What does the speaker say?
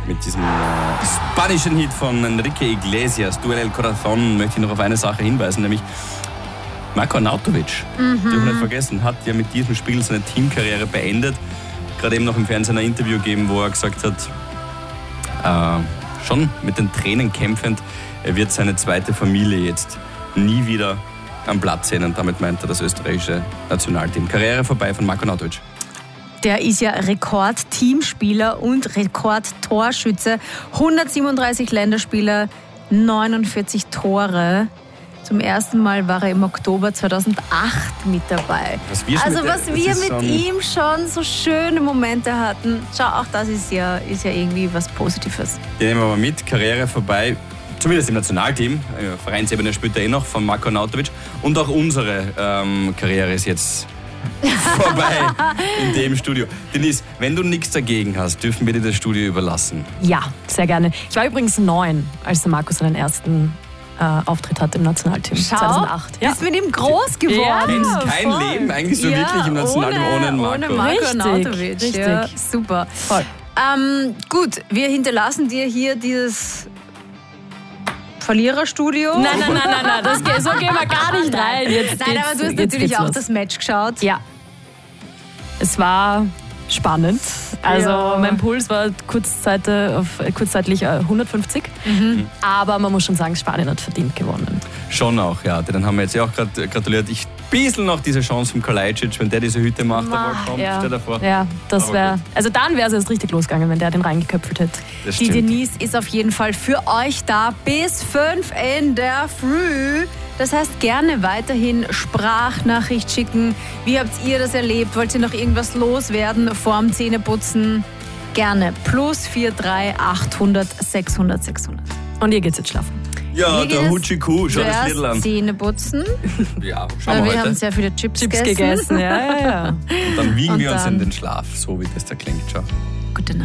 mit diesem spanischen Hit von Enrique Iglesias, Du en el Corazón, möchte ich noch auf eine Sache hinweisen, nämlich Marko Arnautovic, dürfen wir nicht vergessen, hat ja mit diesem Spiel seine Teamkarriere beendet. Gerade eben noch im Fernsehen ein Interview gegeben, wo er gesagt hat, schon mit den Tränen kämpfend, er wird seine zweite Familie jetzt nie wieder am Platz sehen. Und damit meint er das österreichische Nationalteam. Karriere vorbei von Marko Arnautovic. Der ist ja Rekord-Teamspieler und Rekord-Torschütze. 137 Länderspiele, 49 Tore. Zum ersten Mal war er im Oktober 2008 mit dabei. Was wir mit ihm schon so schöne Momente hatten. Schau, auch das ist ja irgendwie was Positives. Die nehmen wir mal mit. Karriere vorbei. Zumindest im Nationalteam. Vereinsebene spielt er noch von Marko Arnautovic. Und auch unsere Karriere ist jetzt vorbei in dem Studio. Denise, wenn du nichts dagegen hast, dürfen wir dir das Studio überlassen. Ja, sehr gerne. Ich war übrigens 9, als der Marco seinen ersten Auftritt hat im Nationalteam. Schau, 2008. Ja. Bist mit ihm groß geworden. Ja, kennst kein Leben eigentlich so wirklich im Nationalteam ohne Marko. Ohne Marko Arnautovic. Richtig. Ja, super. Voll. Gut, wir hinterlassen dir hier dieses Verliererstudio. Nein, so gehen wir gar nicht rein. Nein, aber du hast natürlich auch das Match geschaut. Ja. Es war spannend. Also mein Puls war kurzzeitig 150. Aber man muss schon sagen, Spanien hat verdient gewonnen. Schon auch, ja. Dann haben wir jetzt ja auch gerade gratuliert. Ich bisschen noch diese Chance vom Kalajdzic, wenn der diese Hütte macht, kommt, stell dir vor. Ja, das wäre. Also dann wäre es erst richtig losgegangen, wenn der den reingeköpft hätte. Die Denise ist auf jeden Fall für euch da bis 5 in der Früh. Das heißt, gerne weiterhin Sprachnachricht schicken. Wie habt ihr das erlebt? Wollt ihr noch irgendwas loswerden vorm Zähneputzen? Gerne. +43 800 600 600. Und ihr geht's jetzt schlafen. Ja, der Hutschi-Kuh, schau das Lied an. Zähneputzen. Ja, schauen wir heute. Wir haben sehr viele Chips gegessen. Ja. Und dann wiegen wir uns in den Schlaf, so wie das da klingt. Schau. Gute Nacht.